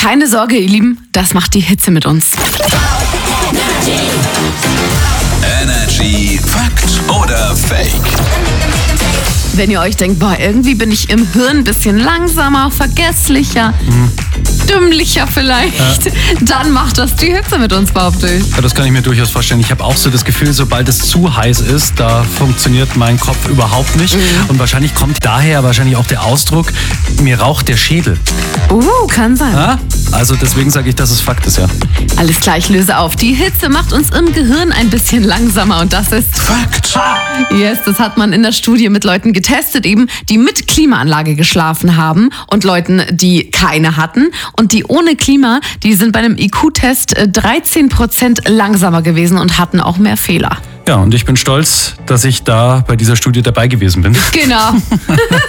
Keine Sorge, ihr Lieben, das macht die Hitze mit uns. Energy Fakt oder Fake? Wenn ihr euch denkt, boah, irgendwie bin ich im Hirn ein bisschen langsamer, vergesslicher, dümmlicher vielleicht, dann macht das die Hitze mit uns, behaupte ich. Ja, das kann ich mir durchaus vorstellen. Ich habe auch so das Gefühl, sobald es zu heiß ist, da funktioniert mein Kopf überhaupt nicht. Und wahrscheinlich kommt daher auch der Ausdruck, mir raucht der Schädel. Kann sein. Ja? Also deswegen sage ich, dass es Fakt ist, ja. Alles klar, ich löse auf. Die Hitze macht uns im Gehirn ein bisschen langsamer und das ist Fakt. Yes, das hat man in der Studie mit Leuten getestet, eben, die mit Klimaanlage geschlafen haben und Leuten, die keine hatten. Und die ohne Klima, die sind bei einem IQ-Test 13% langsamer gewesen und hatten auch mehr Fehler. Ja, und ich bin stolz, dass ich da bei dieser Studie dabei gewesen bin. Genau.